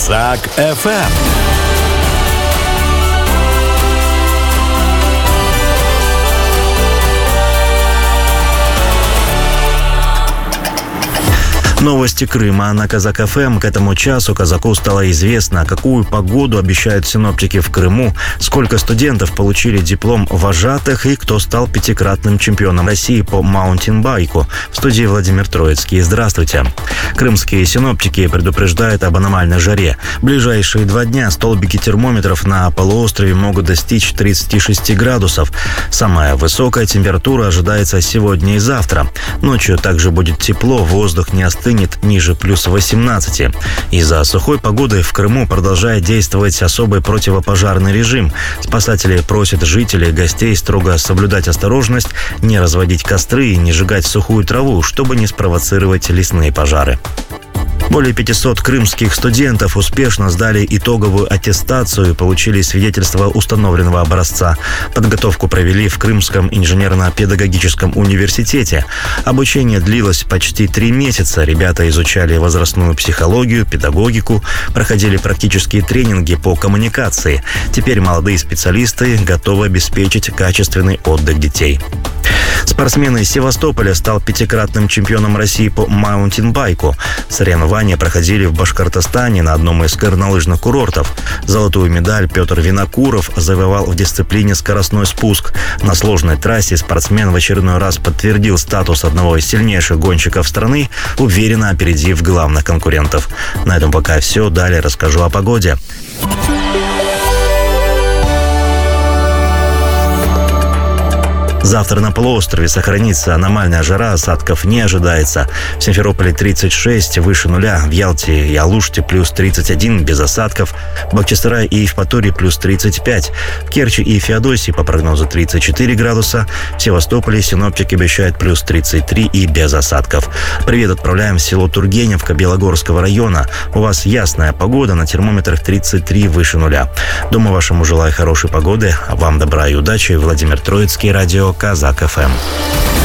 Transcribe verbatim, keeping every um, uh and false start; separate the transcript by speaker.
Speaker 1: Казак эф эм.
Speaker 2: Новости Крыма на Казак эф эм. К этому часу казаку стало известно, какую погоду обещают синоптики в Крыму, сколько студентов получили диплом вожатых и кто стал пятикратным чемпионом России по маунтинбайку. В студии Владимир Троицкий. Здравствуйте. Крымские синоптики предупреждают об аномальной жаре. В ближайшие два дня столбики термометров на полуострове могут достичь тридцати шести градусов. Самая высокая температура ожидается сегодня и завтра. Ночью также будет тепло, воздух не остынет ниже плюс восемнадцати. Из-за сухой погоды в Крыму продолжает действовать особый противопожарный режим. Спасатели просят жителей и гостей строго соблюдать осторожность, не разводить костры и не сжигать сухую траву, чтобы не спровоцировать лесные пожары. Более пятисот крымских студентов успешно сдали итоговую аттестацию и получили свидетельство установленного образца. Подготовку провели в Крымском инженерно-педагогическом университете. Обучение длилось почти три месяца. Ребята изучали возрастную психологию, педагогику, проходили практические тренинги по коммуникации. Теперь молодые специалисты готовы обеспечить качественный отдых детей. Спортсмен из Севастополя стал пятикратным чемпионом России по маунтинбайку. Соревнования проходили в Башкортостане на одном из горнолыжных курортов. Золотую медаль Петр Винокуров завоевал в дисциплине скоростной спуск. На сложной трассе спортсмен в очередной раз подтвердил статус одного из сильнейших гонщиков страны, уверенно опередив главных конкурентов. На этом пока все. Далее расскажу о погоде. Завтра на полуострове сохранится аномальная жара, осадков не ожидается. В Симферополе тридцать шесть, выше нуля. В Ялте и Алуште плюс тридцать один, без осадков. В Бахчисарае и Евпатории плюс тридцать пять. В Керчи и Феодосии по прогнозу тридцать четыре градуса. В Севастополе синоптики обещают плюс тридцать три и без осадков. Привет отправляем в село Тургеневка Белогорского района. У вас ясная погода, на термометрах тридцать три, выше нуля. Дома вашему желаю хорошей погоды, а вам добра и удачи. Владимир Троицкий, радио Казак эф эм.